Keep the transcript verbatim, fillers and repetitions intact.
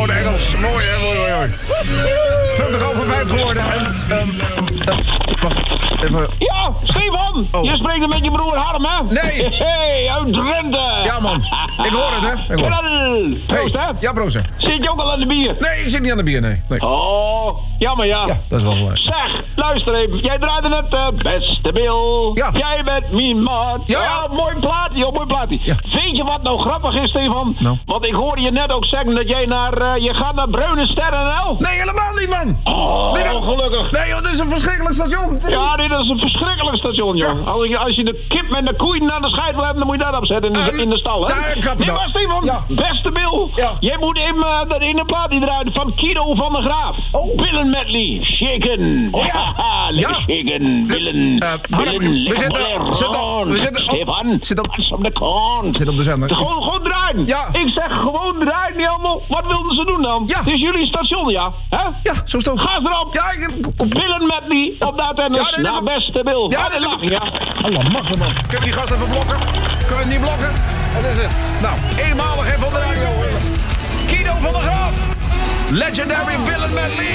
gewoon Engels. Mooi, hè? Mooi, mooi, mooi. twintig over vijf geworden. En, um, uh, wacht, even. Ja, Stefan. Oh. Je spreekt met je broer Harm, hè? Nee. Hey, uit Drenthe. Ja, man. Ik hoor het, hè? Ik hoor het. Proost, hè? Ja, proost, hè? Zit je ook al aan de bier? Nee, ik zit niet aan de bier, nee. nee. Oh, jammer, ja. Ja, dat is wel waar. Zeg, luister even. Jij draaide net de beste Bill. Ja. Jij bent mijn maat. Ja, ja. mooi plaatje, joh, mooi plaatje. Ja. Weet je wat nou grappig is, Stefan? Nou. Want ik hoorde je net ook zeggen dat jij naar... Uh, je gaat naar Bruine Sterren N L. Nee, helemaal niet, man. Oh, Nee, dat- gelukkig. Nee, joh, dit is een verschrikkelijk station. Dit is- Ja, dit is een verschrikkelijk station, joh. Ja. Als, je, als je de kip met de koeien aan de scheid wil hebben, dan moet je dat opzetten in de, Um, in de stal, hè? daar kappen Nee, dan. maar Stefan, Ja. beste Bill. Ja. Jij moet in, uh, in de plaat die draaien van Kido van der Graaf. Oh. Billen medley, shaken. Oh, ja. Lekker Ja. shaken, billen. Uh, Harm, billen, we lekker zitten- bollen zitten- rond. we zitten op- Stefan, zit op- pas op de kont. Zit op de zender. Gewoon, gewoon draaien. Ja. Ik zeg gewoon draaien, niet allemaal. Wat wilden ze doen dan? Ja. Het is jullie station, ja? Hè? Ja, zo is het ook. Ga erop. Ja, ik... Kom, kom. Billen medley op dat en Ja, nee, naar dat- beste Bill. Ja, Ja, dit- lachen, ja. Allah, mag man. Kunnen we die gast even blokken? Kunnen we het niet blokken? Wat is het? Nou, eenmalig even op de radio. Kido van der Graaf. Legendary Villain Medley.